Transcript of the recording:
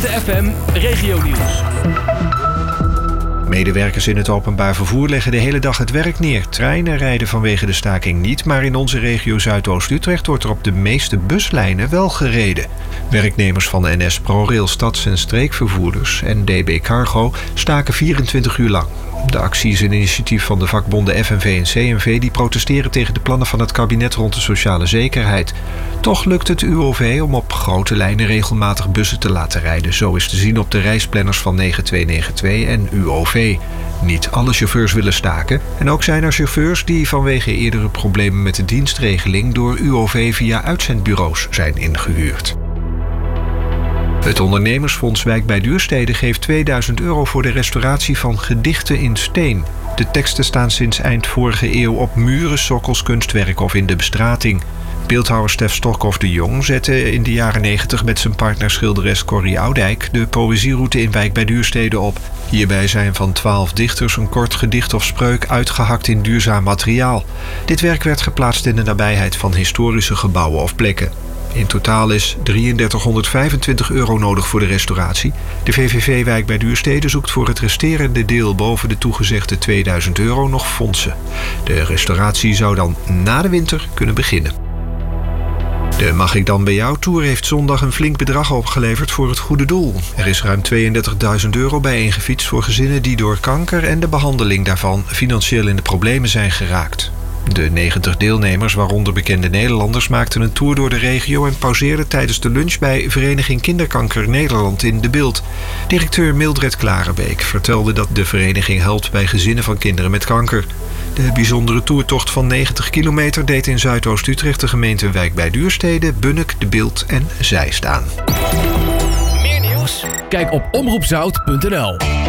Drenthe FM Regionieuws. Medewerkers in het openbaar vervoer leggen de hele dag het werk neer. Treinen rijden vanwege de staking niet, maar in onze regio Zuidoost-Utrecht wordt er op de meeste buslijnen wel gereden. Werknemers van NS ProRail stads- en streekvervoerders en DB Cargo staken 24 uur lang. De actie is een initiatief van de vakbonden FNV en CNV die protesteren tegen de plannen van het kabinet rond de sociale zekerheid. Toch lukt het UOV om op grote lijnen regelmatig bussen te laten rijden. Zo is te zien op de reisplanners van 9292 en UOV. Niet alle chauffeurs willen staken. En ook zijn er chauffeurs die vanwege eerdere problemen met de dienstregeling door UOV via uitzendbureaus zijn ingehuurd. Het ondernemersfonds Wijk bij Duurstede geeft 2000 euro voor de restauratie van gedichten in steen. De teksten staan sinds eind vorige eeuw op muren, sokkels, kunstwerk of in de bestrating. Beeldhouwer Stef Stokhoff de Jong zette in de jaren 90 met zijn partner schilderes Corrie Oudijk de poëzieroute in Wijk bij Duurstede op. Hierbij zijn van 12 dichters een kort gedicht of spreuk uitgehakt in duurzaam materiaal. Dit werk werd geplaatst in de nabijheid van historische gebouwen of plekken. In totaal is 3325 euro nodig voor de restauratie. De VVV Wijk bij Duurstede zoekt voor het resterende deel boven de toegezegde 2000 euro nog fondsen. De restauratie zou dan na de winter kunnen beginnen. De Mag ik dan bij jou Tour heeft zondag een flink bedrag opgeleverd voor het goede doel. Er is ruim 32.000 euro bijeengefietst voor gezinnen die door kanker en de behandeling daarvan financieel in de problemen zijn geraakt. De 90 deelnemers, waaronder bekende Nederlanders, maakten een tour door de regio en pauzeerden tijdens de lunch bij Vereniging Kinderkanker Nederland in De Bilt. Directeur Mildred Klarenbeek vertelde dat de vereniging helpt bij gezinnen van kinderen met kanker. De bijzondere toertocht van 90 kilometer deed in Zuidoost-Utrecht de gemeenten Wijk bij Duurstede, Bunnik, De Bilt en Zeist aan. Meer nieuws? Kijk op omroepzout.nl.